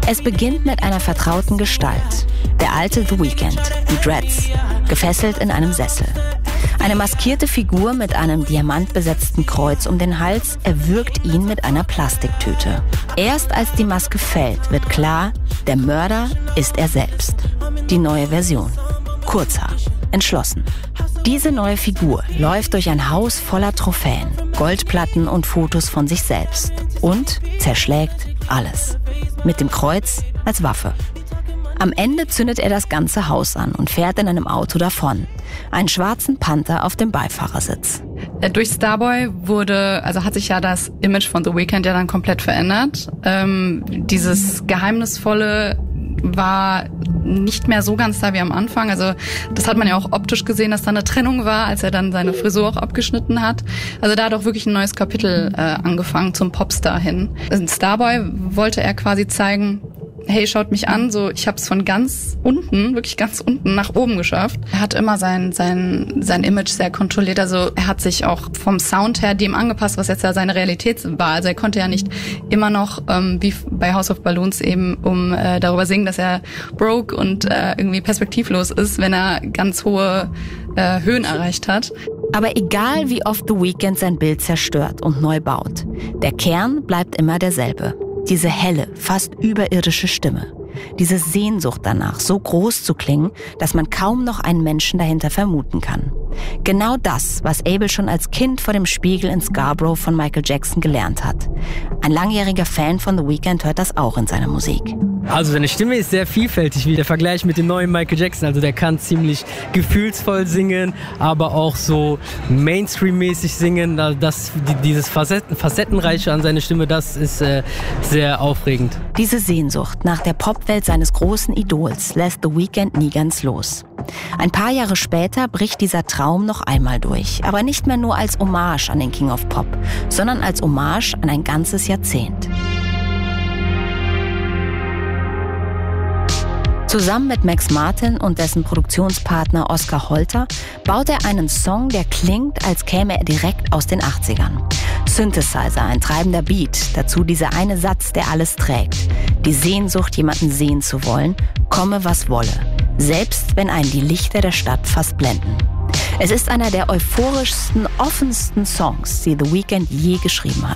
Es beginnt mit einer vertrauten Gestalt. Der alte The Weeknd, die Dreads, gefesselt in einem Sessel. Eine maskierte Figur mit einem diamantbesetzten Kreuz um den Hals erwürgt ihn mit einer Plastiktüte. Erst als die Maske fällt, wird klar, der Mörder ist er selbst. Die neue Version. Kurzhaar, entschlossen. Diese neue Figur läuft durch ein Haus voller Trophäen, Goldplatten und Fotos von sich selbst und zerschlägt alles. Mit dem Kreuz als Waffe. Am Ende zündet er das ganze Haus an und fährt in einem Auto davon. Einen schwarzen Panther auf dem Beifahrersitz. Durch Starboy hat sich ja das Image von The Weeknd ja dann komplett verändert. Dieses Geheimnisvolle war nicht mehr so ganz da wie am Anfang. Also das hat man ja auch optisch gesehen, dass da eine Trennung war, als er dann seine Frisur auch abgeschnitten hat. Also da hat auch wirklich ein neues Kapitel angefangen zum Popstar hin. In Starboy wollte er quasi zeigen, hey, schaut mich an, so ich habe es von ganz unten, wirklich ganz unten nach oben geschafft. Er hat immer sein Image sehr kontrolliert, also er hat sich auch vom Sound her dem angepasst, was jetzt ja seine Realität war. Also er konnte ja nicht immer noch, wie bei House of Balloons eben, darüber singen, dass er broke und irgendwie perspektivlos ist, wenn er ganz hohe Höhen erreicht hat. Aber egal wie oft The Weeknd sein Bild zerstört und neu baut, der Kern bleibt immer derselbe. Diese helle, fast überirdische Stimme. Diese Sehnsucht danach, so groß zu klingen, dass man kaum noch einen Menschen dahinter vermuten kann. Genau das, was Abel schon als Kind vor dem Spiegel in Scarborough von Michael Jackson gelernt hat. Ein langjähriger Fan von The Weeknd hört das auch in seiner Musik. Also seine Stimme ist sehr vielfältig, wie der Vergleich mit dem neuen Michael Jackson. Also der kann ziemlich gefühlsvoll singen, aber auch so Mainstream-mäßig singen. Dieses Facettenreiche an seiner Stimme, das ist sehr aufregend. Diese Sehnsucht nach der Popwelt seines großen Idols lässt The Weeknd nie ganz los. Ein paar Jahre später bricht dieser Traum noch einmal durch, aber nicht mehr nur als Hommage an den King of Pop, sondern als Hommage an ein ganzes Jahrzehnt. Zusammen mit Max Martin und dessen Produktionspartner Oskar Holter baut er einen Song, der klingt, als käme er direkt aus den 80ern. Synthesizer, ein treibender Beat, dazu dieser eine Satz, der alles trägt. Die Sehnsucht, jemanden sehen zu wollen, komme was wolle. Selbst wenn einen die Lichter der Stadt fast blenden. Es ist einer der euphorischsten, offensten Songs, die The Weeknd je geschrieben hat.